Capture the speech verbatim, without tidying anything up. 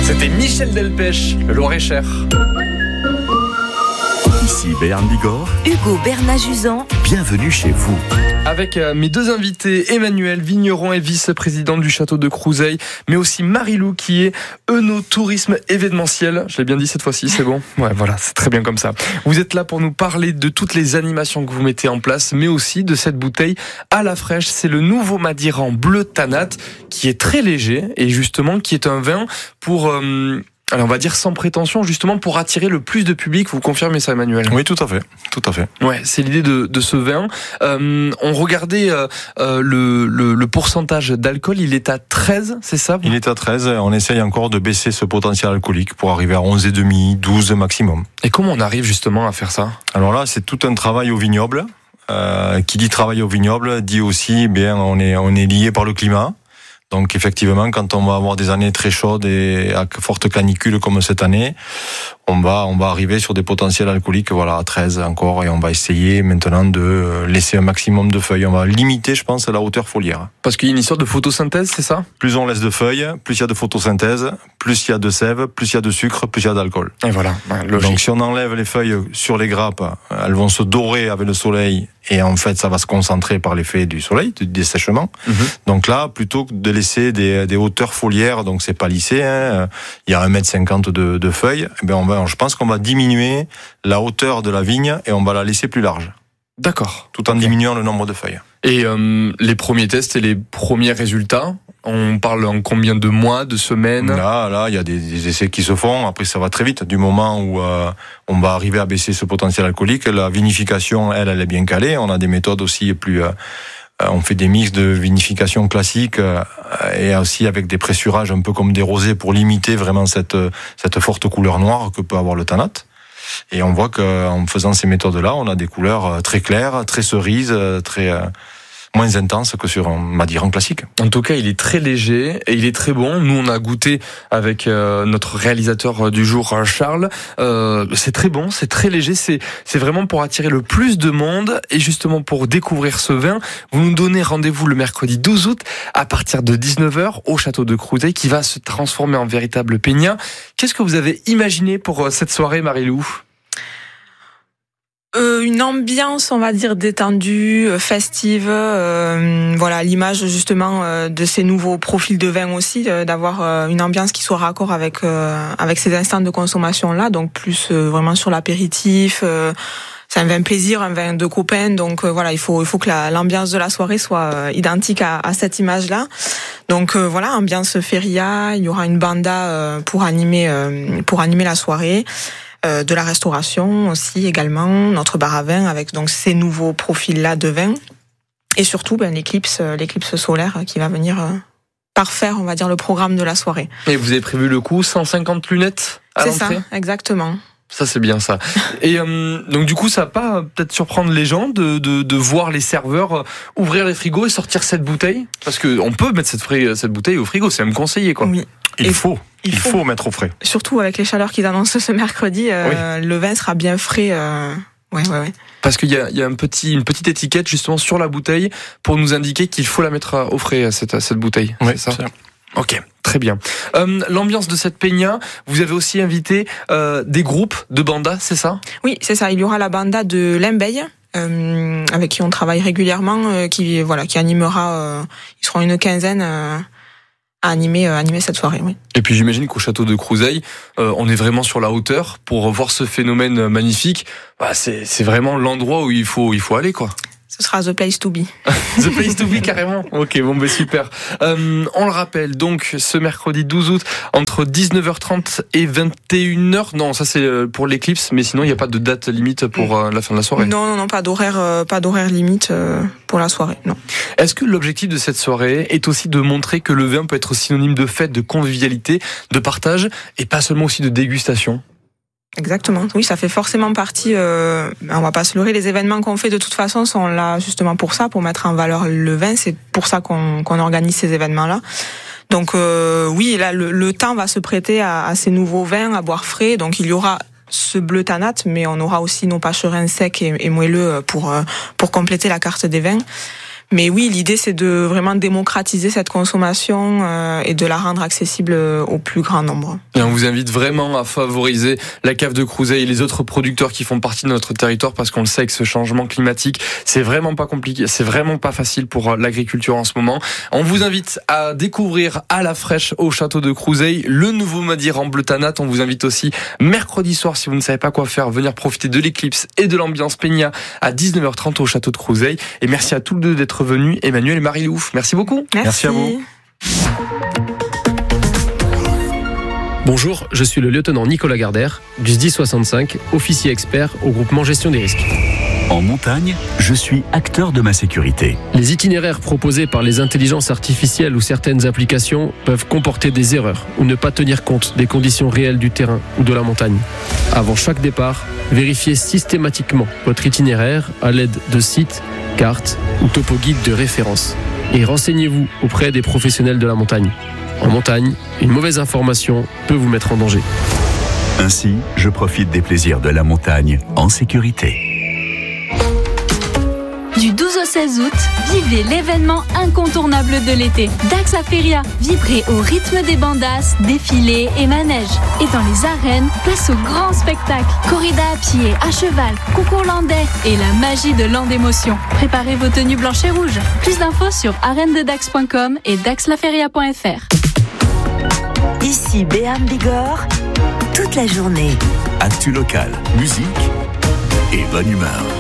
C'était Michel Delpech, le Loir-et-Cher. Ici Béarn Bigorre, Hugo Bernat-Juzan, bienvenue chez vous. Avec euh, mes deux invités, Emmanuel Vigneron et vice-président du château de Crouzeil, mais aussi Marie-Lou qui est œnotourisme événementiel. Je l'ai bien dit cette fois-ci, c'est bon ? Ouais, voilà, c'est très bien comme ça. Vous êtes là pour nous parler de toutes les animations que vous mettez en place, mais aussi de cette bouteille à la fraîche. C'est le nouveau Madiran Bleu Tanat qui est très léger et justement qui est un vin pour... Euh, Alors on va dire sans prétention, justement pour attirer le plus de public. Vous confirmez ça, Emmanuel ? Oui, tout à fait, tout à fait. Ouais, c'est l'idée de, de ce vin. Euh, on regardait euh, euh, le, le, le pourcentage d'alcool, il est à treize, c'est ça ? Il est à treize, on essaye encore de baisser ce potentiel alcoolique pour arriver à onze virgule cinq, douze maximum. Et comment on arrive justement à faire ça ? Alors là, c'est tout un travail au vignoble. Euh, qui dit travail au vignoble, dit aussi, eh bien, on est, on est lié par le climat. Donc effectivement, quand on va avoir des années très chaudes et à forte canicule comme cette année, on va on va arriver sur des potentiels alcooliques, voilà, à treize encore, et on va essayer maintenant de laisser un maximum de feuilles. On va limiter, je pense, la hauteur foliaire. Parce qu'il y a une histoire de photosynthèse, c'est ça ? Plus on laisse de feuilles, plus il y a de photosynthèse, plus il y a de sève, plus il y a de sucre, plus il y a d'alcool. Et voilà, logique. Donc si on enlève les feuilles sur les grappes, elles vont se dorer avec le soleil, et en fait ça va se concentrer par l'effet du soleil, du dessèchement. Mm-hmm. Donc là, plutôt que de laisser des, des hauteurs foliaires, donc c'est pas lissé, hein, il y a un mètre cinquante de, de feuilles, eh bien on va, je pense qu'on va diminuer la hauteur de la vigne et on va la laisser plus large. D'accord. Tout en okay. diminuant le nombre de feuilles. Et euh, les premiers tests et les premiers résultats, on parle en combien de mois, de semaines ? Là, là, il y a des, des essais qui se font. Après, ça va très vite. Du moment où euh, on va arriver à baisser ce potentiel alcoolique, la vinification, elle, elle est bien calée. On a des méthodes aussi plus... Euh, on fait des mix de vinification classique euh, et aussi avec des pressurages un peu comme des rosés pour limiter vraiment cette, cette forte couleur noire que peut avoir le tanat. Et on voit qu'en faisant ces méthodes-là, on a des couleurs très claires, très cerises, très... Euh, moins intense que sur un Madiran classique. En tout cas, il est très léger et il est très bon. Nous, on a goûté avec euh, notre réalisateur du jour, Charles. Euh, c'est très bon, c'est très léger. C'est, c'est vraiment pour attirer le plus de monde. Et justement, pour découvrir ce vin, vous nous donnez rendez-vous le mercredi douze août à partir de dix-neuf heures au château de Crouzeil qui va se transformer en véritable péña. Qu'est-ce que vous avez imaginé pour cette soirée, Marie-Lou ? Euh, une ambiance, on va dire, détendue, festive, euh, voilà, l'image justement euh, de ces nouveaux profils de vin aussi, euh, d'avoir euh, une ambiance qui soit raccord avec euh, avec ces instants de consommation là, donc plus euh, vraiment sur l'apéritif. Euh, c'est un vin plaisir, un vin de copains, donc euh, voilà, il faut il faut que la, l'ambiance de la soirée soit euh, identique à, à cette image là. Donc euh, voilà, ambiance feria, il y aura une banda euh, pour animer euh, pour animer la soirée. Euh, de la restauration aussi également, notre bar à vin avec donc ces nouveaux profils-là de vin et surtout ben, l'éclipse, l'éclipse solaire qui va venir euh, parfaire, on va dire, le programme de la soirée. Et vous avez prévu le coup, cent cinquante lunettes à C'est l'entrée ? ça, exactement. Ça, c'est bien ça. Et euh, donc du coup, ça va pas peut-être surprendre les gens de, de, de voir les serveurs ouvrir les frigos et sortir cette bouteille ? Parce qu'on peut mettre cette, fri- cette bouteille au frigo, c'est même conseillé, quoi. Oui. Il et faut, il, il faut, faut mettre au frais. Surtout avec les chaleurs qu'ils annoncent ce mercredi, euh, oui. Le vin sera bien frais. Euh... Ouais, ouais, ouais. Parce qu'il y a, il y a un petit, une petite étiquette justement sur la bouteille pour nous indiquer qu'il faut la mettre au frais, cette, cette bouteille. Oui, c'est ça. C'est... Ok, très bien. Euh, l'ambiance de cette peña, vous avez aussi invité euh, des groupes de bandas, c'est ça ? Oui, c'est ça. Il y aura la banda de Limbeil, euh, avec qui on travaille régulièrement, euh, qui voilà, qui animera. Euh, ils seront une quinzaine. Euh, à animer, euh, animer cette soirée, oui. Et puis j'imagine qu'au château de Crouzeil, euh, on est vraiment sur la hauteur pour voir ce phénomène magnifique. Bah, c'est, c'est vraiment l'endroit où il faut, il faut aller, quoi. Ce sera the place to be. The place to be, carrément. Ok, bon, ben super. Euh, on le rappelle, donc, ce mercredi douze août, entre dix-neuf heures trente et vingt et une heures. Non, ça c'est pour l'éclipse, mais sinon il n'y a pas de date limite pour euh, la fin de la soirée. Non, non, non, pas d'horaire, euh, pas d'horaire limite euh, pour la soirée, non. Est-ce que l'objectif de cette soirée est aussi de montrer que le vin peut être synonyme de fête, de convivialité, de partage, et pas seulement aussi de dégustation ? Exactement. Oui, ça fait forcément partie. Euh, on va pas se leurrer. Les événements qu'on fait de toute façon sont là justement pour ça, pour mettre en valeur le vin. C'est pour ça qu'on, qu'on organise ces événements-là. Donc euh, oui, là le, le temps va se prêter à, à ces nouveaux vins à boire frais. Donc il y aura ce bleu tanat, mais on aura aussi nos pâcherins secs et, et moelleux pour pour compléter la carte des vins. Mais oui, l'idée c'est de vraiment démocratiser cette consommation euh, et de la rendre accessible au plus grand nombre. Et on vous invite vraiment à favoriser la cave de Crouseille et les autres producteurs qui font partie de notre territoire, parce qu'on le sait que ce changement climatique, c'est vraiment pas compliqué, c'est vraiment pas facile pour l'agriculture en ce moment. On vous invite à découvrir à la fraîche au château de Crouseille le nouveau Madeira en bleu tanat. On vous invite aussi mercredi soir, si vous ne savez pas quoi faire, venir profiter de l'éclipse et de l'ambiance Peña à dix-neuf heures trente au château de Crouseille. Et merci à tous les deux d'être venus, Emmanuel et Marie-Lou. Merci beaucoup. Merci, merci à vous. Bonjour, je suis le lieutenant Nicolas Gardère, du S D I soixante-cinq, officier expert au groupement Gestion des risques. En montagne, je suis acteur de ma sécurité. Les itinéraires proposés par les intelligences artificielles ou certaines applications peuvent comporter des erreurs ou ne pas tenir compte des conditions réelles du terrain ou de la montagne. Avant chaque départ, vérifiez systématiquement votre itinéraire à l'aide de sites, cartes ou topo-guides de référence. Et renseignez-vous auprès des professionnels de la montagne. En montagne, une mauvaise information peut vous mettre en danger. Ainsi, je profite des plaisirs de la montagne en sécurité. Du douze au seize août, vivez l'événement incontournable de l'été. Dax La Feria, vibrez au rythme des bandas, défilés et manèges. Et dans les arènes, place au grand spectacle. Corrida à pied, à cheval, concours landais et la magie de Land Émotion. Préparez vos tenues blanches et rouges. Plus d'infos sur arène de dax point com et dax la feria point f r. Ici Béarn Bigorre, toute la journée. Actu local, musique et bonne humeur.